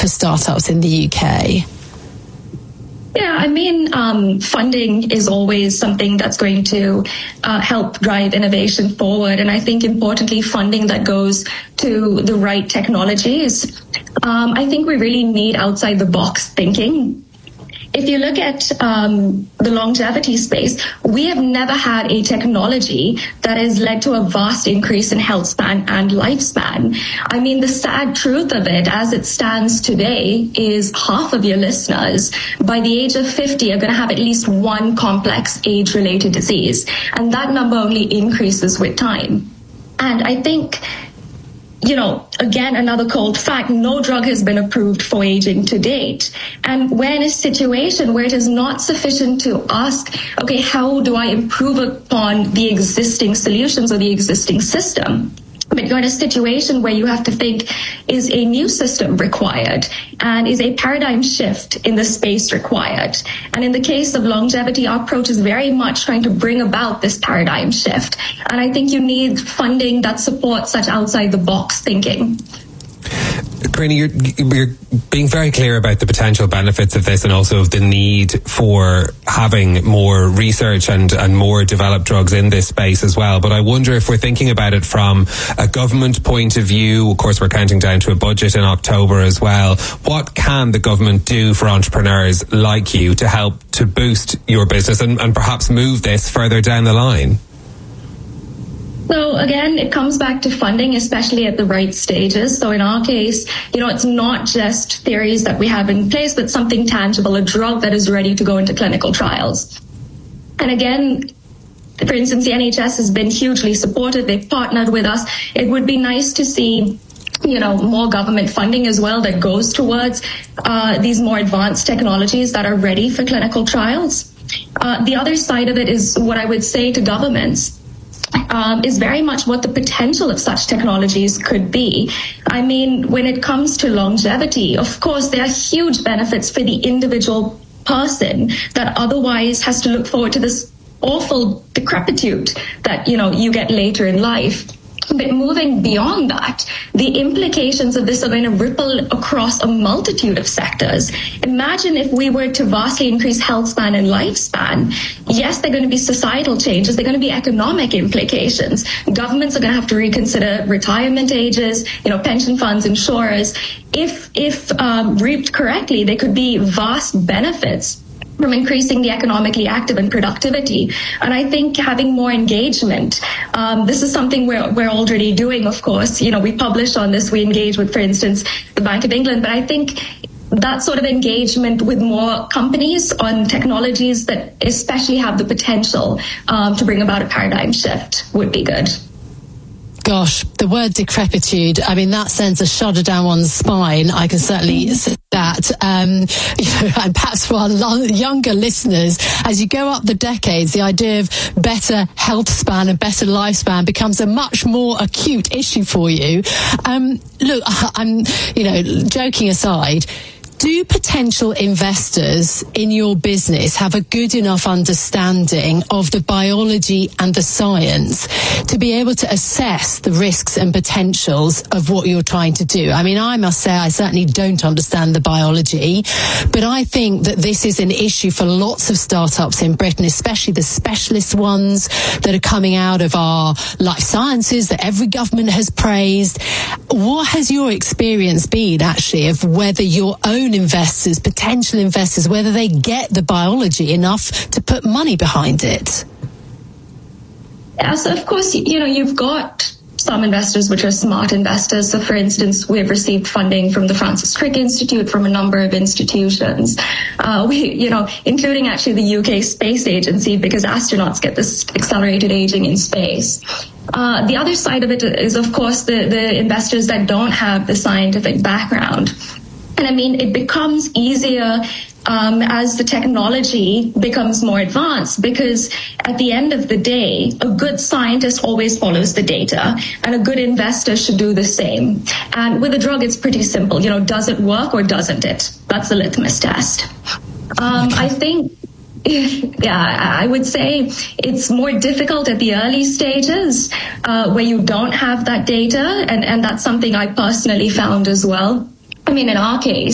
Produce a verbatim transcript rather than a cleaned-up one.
for startups in the U K? Yeah, I mean, um, funding is always something that's going to uh, help drive innovation forward. And I think importantly, funding that goes to the right technologies. Um, I think we really need outside the box thinking. If you look at um, the longevity space, we have never had a technology that has led to a vast increase in health span and lifespan. I mean, the sad truth of it, as it stands today, is half of your listeners by the age of fifty are going to have at least one complex age-related disease. And that number only increases with time. And I think, you know, again, another cold fact, no drug has been approved for aging to date. And we're in a situation where it is not sufficient to ask, okay, how do I improve upon the existing solutions or the existing system? But you're in a situation where you have to think, is a new system required? And is a paradigm shift in the space required? And in the case of longevity, our approach is very much trying to bring about this paradigm shift. And I think you need funding that supports such outside-the-box thinking. Karina, you're, you're being very clear about the potential benefits of this and also of the need for having more research and, and more developed drugs in this space as well. But I wonder if we're thinking about it from a government point of view. Of course, we're counting down to a budget in October as well. What can the government do for entrepreneurs like you to help to boost your business and, and perhaps move this further down the line? So again, it comes back to funding, especially at the right stages. So in our case, you know, it's not just theories that we have in place, but something tangible, a drug that is ready to go into clinical trials. And again, for instance, the N H S has been hugely supportive. They've partnered with us. It would be nice to see, you know, more government funding as well that goes towards uh, these more advanced technologies that are ready for clinical trials. Uh, the other side of it is what I would say to governments. Um, is very much what the potential of such technologies could be. I mean, when it comes to longevity, of course, there are huge benefits for the individual person that otherwise has to look forward to this awful decrepitude that, you know, you get later in life. But moving beyond that, the implications of this are going to ripple across a multitude of sectors. Imagine if we were to vastly increase health span and lifespan. Yes, there are going to be societal changes. There are going to be economic implications. Governments are going to have to reconsider retirement ages, you know, pension funds, insurers. If, if um, reaped correctly, there could be vast benefits from increasing the economically active and productivity. And I think having more engagement, um, this is something we're, we're already doing, of course. You know, we publish on this, we engage with, for instance, the Bank of England, but I think that sort of engagement with more companies on technologies that especially have the potential um, to bring about a paradigm shift would be good. Gosh, the word decrepitude, I mean, that sends a shudder down one's spine. I can certainly say that. Um, you know, and perhaps for our lo- younger listeners, as you go up the decades, the idea of better health span and better lifespan becomes a much more acute issue for you. Um, look, I'm, you know, joking aside, do potential investors in your business have a good enough understanding of the biology and the science to be able to assess the risks and potentials of what you're trying to do? I mean, I must say I certainly don't understand the biology, but I think that this is an issue for lots of startups in Britain, especially the specialist ones that are coming out of our life sciences that every government has praised. What has your experience been, actually, of whether your own investors, potential investors, whether they get the biology enough to put money behind it? Yeah, so of course, you know, you've got some investors which are smart investors. So for instance, we've received funding from the Francis Crick Institute, from a number of institutions, uh, we, you know, including actually the U K Space Agency, because astronauts get this accelerated aging in space. Uh, the other side of it is, of course, the, the investors that don't have the scientific background. And I mean, it becomes easier um, as the technology becomes more advanced, because at the end of the day, a good scientist always follows the data, and a good investor should do the same. And with a drug, it's pretty simple. You know, does it work or doesn't it? That's the litmus test. Um, I think, yeah, I would say it's more difficult at the early stages uh, where you don't have that data, and, and that's something I personally found as well. I mean, in our case,